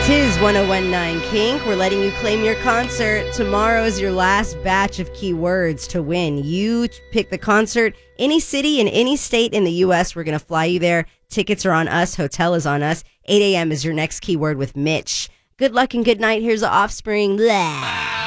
Tis 1019 Kink. We're letting you claim your concert. Tomorrow is your last batch of keywords to win. You pick the concert, any city in any state in the U.S. We're going to fly you there. Tickets are on us. Hotel is on us. 8 a.m. is your next keyword with Mitch. Good luck and good night. Here's the Offspring. Blah.